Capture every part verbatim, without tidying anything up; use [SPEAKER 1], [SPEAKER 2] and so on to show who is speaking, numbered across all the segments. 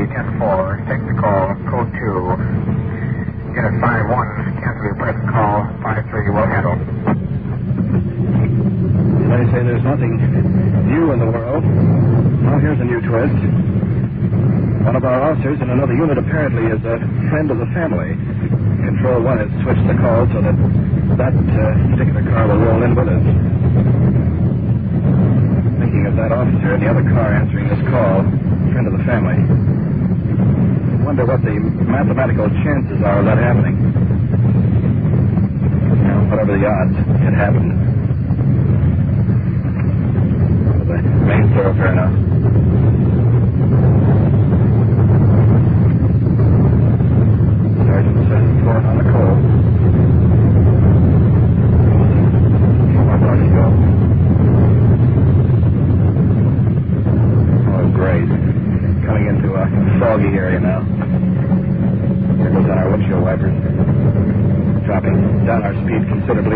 [SPEAKER 1] ten four, take the call, code two. Unit five one, cancel your present call, five three will handle.
[SPEAKER 2] They say there's nothing new in the world. Well, here's a new twist. One of our officers in another unit apparently is a friend of the family. Control one has switched the call so that that uh, particular car will roll in with us. Thinking of that officer in the other car answering this call, friend of the family. I wonder what the mathematical chances are of that happening. Well, whatever the odds, it happened. The main thoroughfare now. Sergeant says report on the call. How far to go? Oh, great. Coming into a foggy area now. Here goes on our windshield wipers. Dropping down our speed considerably.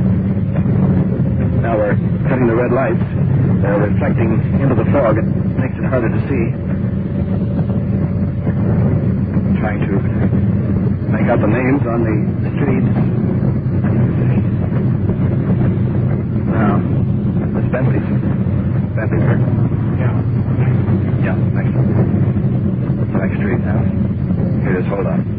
[SPEAKER 2] Now we're cutting the red lights. They're reflecting into the fog. It makes it harder to see. Trying to make out the names on the streets. Now, Miss Bentley's. Bentley's here. Yeah. Yeah, thanks. Back street now. Here it is, hold on.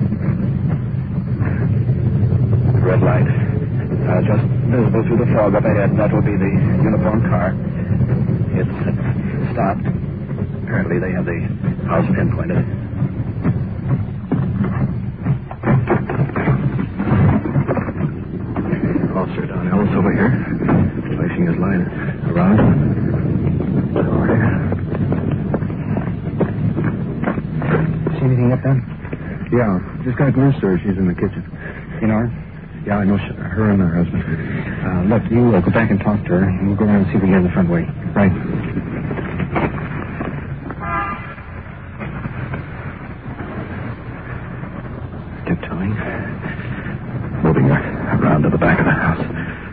[SPEAKER 2] Red light. Uh, just visible through the fog up ahead. That will be the uniformed car. It's stopped. Apparently they have the house pinpointed. Officer Donnell's over here, placing his line around. Over here.
[SPEAKER 3] See anything yet, Dan?
[SPEAKER 4] Yeah, just got a glimpse of her. She's in the kitchen.
[SPEAKER 3] You know her?
[SPEAKER 4] Yeah, I know she, her and her husband.
[SPEAKER 3] Uh, look, you uh, go back and talk to her, and we'll go around and see if we can get in the front way.
[SPEAKER 4] Right.
[SPEAKER 2] Tiptoeing. Moving around to the back of the house.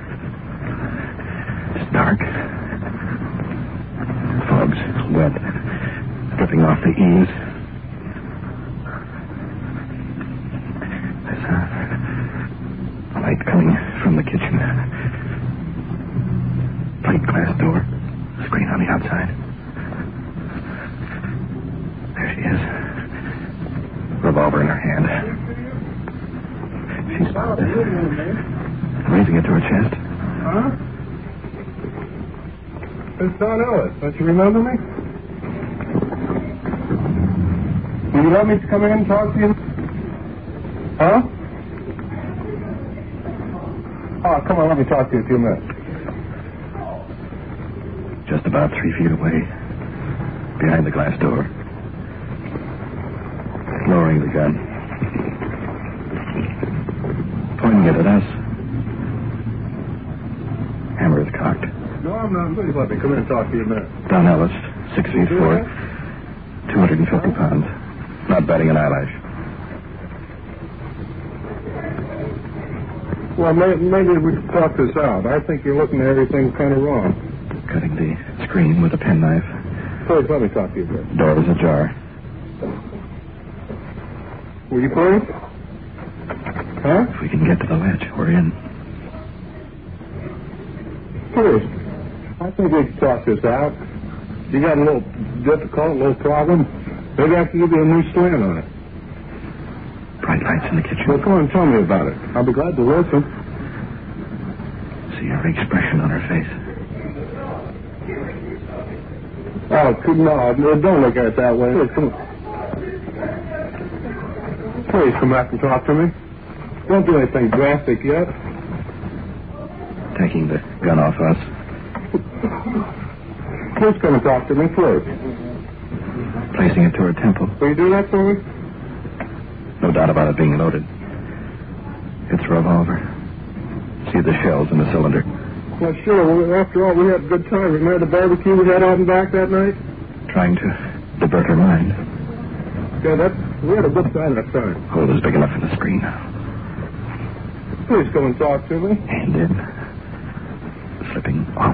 [SPEAKER 2] It's dark. Fog's wet. Dripping off the eaves. There's a light coming from the kitchen. Plate glass door. Screen on the outside. There she is. Revolver in her hand. She's raising it to her chest.
[SPEAKER 4] Huh? It's Don Ellis. Don't you remember me? Will you let me come in and talk to you? Huh? Oh, come on, let me talk to you a few minutes.
[SPEAKER 2] Just about three feet away. Behind the glass door. Lowering the gun. Pointing it at us. Hammer is cocked.
[SPEAKER 4] No, I'm not. Please let me come in and talk to you a minute.
[SPEAKER 2] Don Ellis, six feet four, two hundred fifty pounds. Not batting an eyelash.
[SPEAKER 4] Well, may, maybe we could talk this out. I think you're looking at everything kind of wrong.
[SPEAKER 2] Cutting the screen with a penknife.
[SPEAKER 4] Please let me talk to you a bit.
[SPEAKER 2] Door is ajar.
[SPEAKER 4] Will you please? Huh?
[SPEAKER 2] If we can get to the ledge, we're in.
[SPEAKER 4] Please. I think we can talk this out. You got a little difficult, a little problem. Maybe I can give you a new slant on it.
[SPEAKER 2] Bright lights in the kitchen.
[SPEAKER 4] Well, come on, tell me about it. I'll be glad to listen.
[SPEAKER 2] See her expression on her face.
[SPEAKER 4] Oh, could- no, no, don't look at it that way. Please, come on. Please come back and talk to me. Don't do anything drastic yet.
[SPEAKER 2] Taking the gun off us.
[SPEAKER 4] Please come and talk to me, please.
[SPEAKER 2] Placing it to her temple.
[SPEAKER 4] Will you do that for me?
[SPEAKER 2] No doubt about it being loaded. It's a revolver. See the shells in the cylinder.
[SPEAKER 4] Well, sure. Well, after all, we had a good time. Remember the barbecue we had out and back that night?
[SPEAKER 2] Trying to divert her mind.
[SPEAKER 4] Yeah, that, we had a good time that time.
[SPEAKER 2] Hole is big enough for the screen.
[SPEAKER 4] Please come and talk to me.
[SPEAKER 2] Hand in. Slipping off.